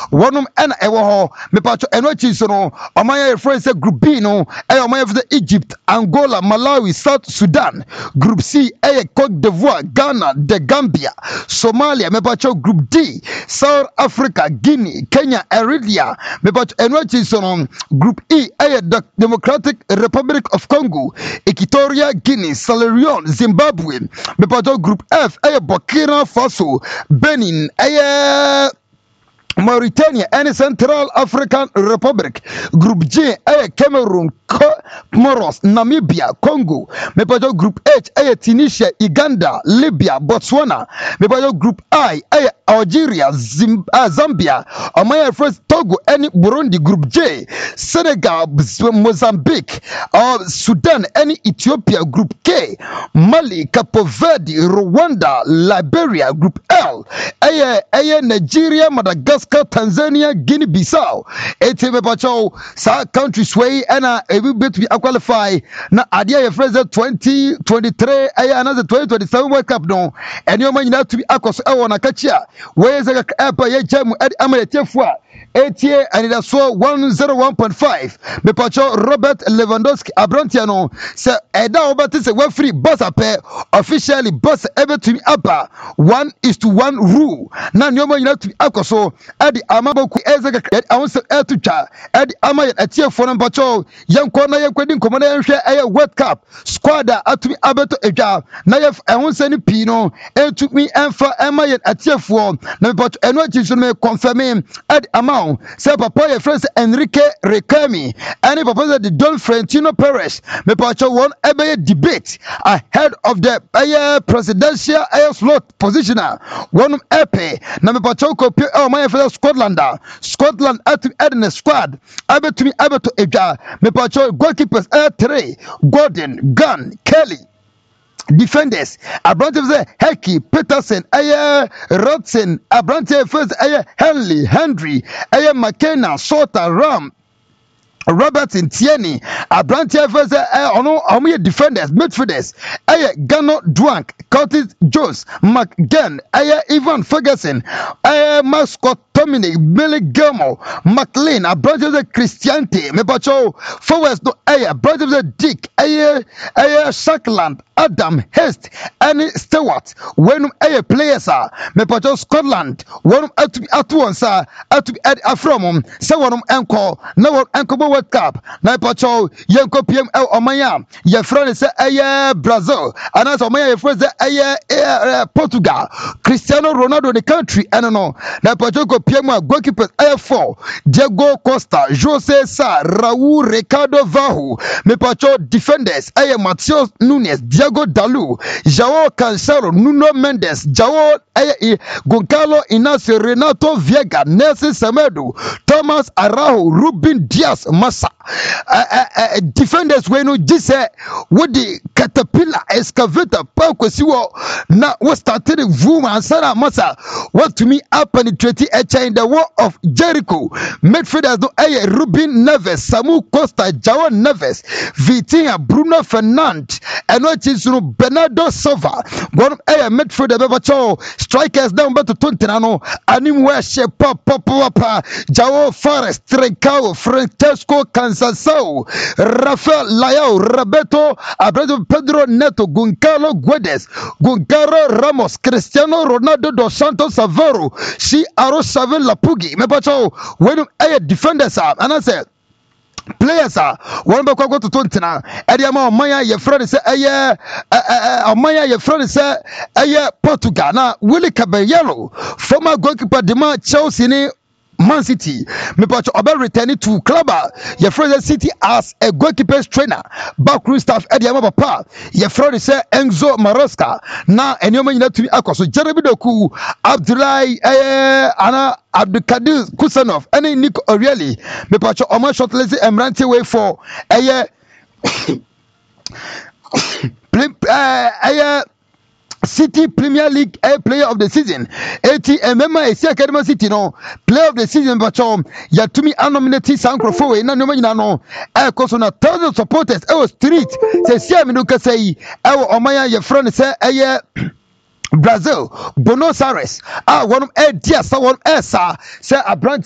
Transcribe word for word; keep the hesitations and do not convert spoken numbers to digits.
wɔnom ɛna ɛwɔ hɔ mepacho ɛno akyi so no ɔman yɛ friends group B no ɛyɛ ɔman yɛ Egypt, Angola, Malawi, South Sudan. Group C ɛyɛ Cote d'Ivoire, Ghana, The Gambia, Somalia. Mepacho Group D, South Africa, Guinea, Kenya, Eritrea. Mepacho ɛno akyi so no Group E ɛyɛ the Democratic Republic of Congo, Equatorial Guinea, Sierra Leone, Zimbabwe. Mepacho Group F ɛyɛ Burkina Faso, Benin, ɛyɛ Mauritania and Central African Republic. Group J, eh, Cameroon, Comoros, Namibia, Congo. Mepajo Group H, eh, Tunisia, Uganda, Libya, Botswana. Mepajo Group I, eh, Algeria, Zim, uh, Zambia. Amaya first Togo, any Burundi. Group J, Senegal, Mozambique, uh, Sudan, any Ethiopia. Group K, Mali, Cape Verde, Rwanda, Liberia. Group L, eh, eh, Nigeria, Madagascar, Tanzania, Guinea-Bissau. Eighty mepacho sa countries way and a bit to be qualify. Na adia your friends twenty twenty-three aya another twenty twenty-seven World Cup no. And your man to be akos I wanna catch ya. Where is a airport ye jam at Amateur eighty and that's so one oh one point five. Mepacho Robert Lewandowski Abrantiano say Eda Obati say we free bus up officially bus ever to me upper one is to one rule. Now your man to be akoso Adi Amaboku Ezeka I want to air to cha Adi Amay at tier for Bacho young corner young wedding commander a World Cup squadra at to be abeto eja Nayef I won't send Pino and took me and for Amay at tier for Nabacho and what you should make confirming Adi Amount. Say papa your friends Enrique Recami and papa the Don Florentino Perez me pacho one ebe debate ahead of the uh, presidential air slot positioner one epe na me pacho ko oh my friend Scotland Scotland at Edna squad abe to me abe to eja me pacho goalkeepers air three Gordon Gunn Kelly. Defenders, Abrante Heki, Peterson, Aya Rodson, Abrante first Aya Henley, Henry, Aya McKenna, Sota, Ram, Robertson, Tierney, Abrante first Ono, Omi defenders, midfielders, Aya Gano Dwank, Curtis Jones, McGann, Aya Ivan Ferguson, Aya Mascot Dominic, Billy Gilmore, McLean, Abrante Christiante, Mepacho, forwards no Aya, Abrante Dick, Aya Aya Shackland. Adam Hest and Stewart when a players are Mepacho Scotland one at at once at Afromum Sawanum Anko no Anko World Cup Napacho Yanko P M L Omaya your friend is a Brazil and as Omaya friends a Portugal Cristiano Ronaldo the country and no Napacho P M goalkeepers A four Diego Costa Jose Sa Raul Ricardo Vahu Mepacho defenders a Matheus Nunes Diego Dalu, Joao Cancelo, Nuno Mendes, Joao eh, Goncalo Inacio, Renato Viega, Nelson Semedo, Thomas Araujo, Ruben Diaz, Massa. Uh, uh, uh, defenders when you just say what the caterpillar excavator Pakwesiwo na what started Vuma and Sarah Massa what to me up penetrating a in the wall of Jericho midfielders do a Ruben Neves, Samu Costa, Joao Neves, Vitinha, Bruno Fernandes and what is Bernardo Silva one a midfielder Bebacho strikers down but to Tontinano Animwe Shepa Papa Papa Joao Forest Trencao Francesco Cansasao Rafael Layao Roberto Abreu Pedro Neto Goncalo Guedes Goncalo Ramos Cristiano Ronaldo dos Santos Aveiro Si Aro Savel Lapugi Mebacho when a defenders are and I said players are one back go to Tontina Ediama Maya your friend say eh eh Maya your friend say eh Portugal na Willie Caballero former goalkeeper Dema Chelsea ni Man City, me pacho about returning to club. Your friend City as a goalkeeper trainer. Backroom staff Ediama Papa. Your friend say Enzo Maresca. Now and you may to be akoso Jeremy Doku, Abdullahi, eh, Anna Abdulkadir Kusanov, any Nick O'Reilly. Me pacho Omar Shortley Emranti way for a eh City Premier League a player of the season. eighty M M A Academy City no player of the season but um ya to me nominated Sankrofo we na no nyina no e koso na thousand supporters e was street say see me no ka say e wo omanya your friend say eh Brazil Buenos Aires ah one of eh dia sa one eh sa say a branch